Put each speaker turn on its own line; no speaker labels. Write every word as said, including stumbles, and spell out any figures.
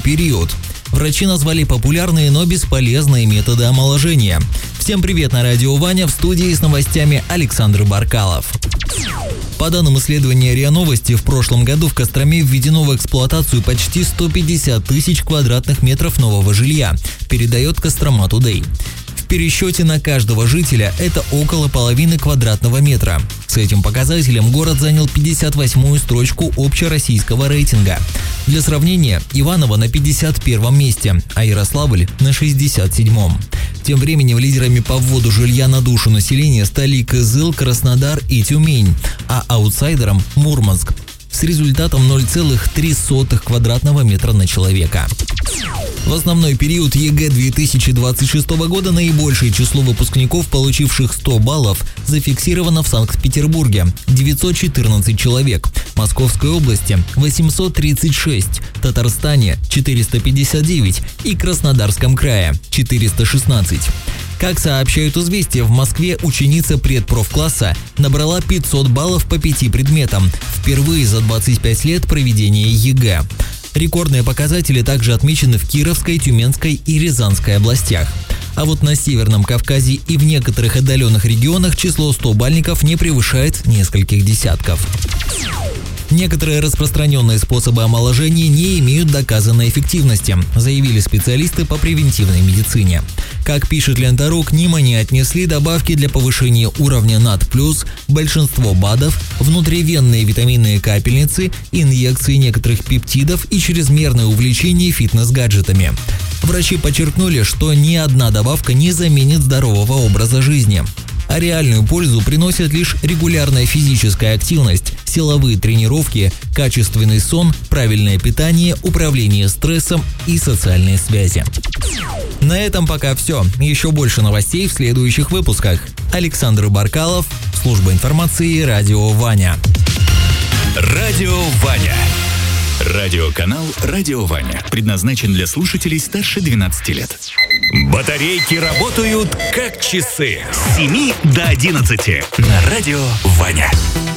период. Врачи назвали популярные, но бесполезные методы омоложения. Всем привет, на радио Ваня, в студии с новостями Александр Баркалов. По данным исследования РИА Новости, в прошлом году в Костроме введено в эксплуатацию почти сто пятьдесят тысяч квадратных метров нового жилья, передает Кострома Тудей. В пересчете на каждого жителя это около половины квадратного метра. С этим показателем город занял пятьдесят восьмую строчку общероссийского рейтинга. Для сравнения, Иваново на пятьдесят первом месте, а Ярославль на шестьдесят седьмом. Тем временем лидерами по вводу жилья на душу населения стали Кызыл, Краснодар и Тюмень, а аутсайдером – Мурманск с результатом ноль целых три десятых квадратного метра на человека. В основной период ЕГЭ две тысячи двадцать шестого года наибольшее число выпускников, получивших сто баллов, зафиксировано в Санкт-Петербурге – девятьсот четырнадцать человек, Московской области – восемьсот тридцать шесть, Татарстане – четыреста пятьдесят девять и Краснодарском крае – четыреста шестнадцать. Как сообщают «Известия», в Москве ученица предпрофкласса набрала пятьсот баллов по пяти предметам, впервые за двадцать пять лет проведения ЕГЭ. Рекордные показатели также отмечены в Кировской, Тюменской и Рязанской областях. А вот на Северном Кавказе и в некоторых отдаленных регионах число стобальников не превышает нескольких десятков. Некоторые распространенные способы омоложения не имеют доказанной эффективности, заявили специалисты по превентивной медицине. Как пишет Лента.ру, к ним они отнесли добавки для повышения уровня НАД+, большинство БАДов, внутривенные витаминные капельницы, инъекции некоторых пептидов и чрезмерное увлечение фитнес-гаджетами. Врачи подчеркнули, что ни одна добавка не заменит здорового образа жизни. А реальную пользу приносят лишь регулярная физическая активность, силовые тренировки, качественный сон, правильное питание, управление стрессом и социальные связи. На этом пока все. Еще больше новостей в следующих выпусках. Александр Баркалов, служба информации «Радио Ваня».
«Радио Ваня». Радиоканал «Радио Ваня» предназначен для слушателей старше двенадцати лет. Батарейки работают как часы с семи до одиннадцати на «Радио Ваня».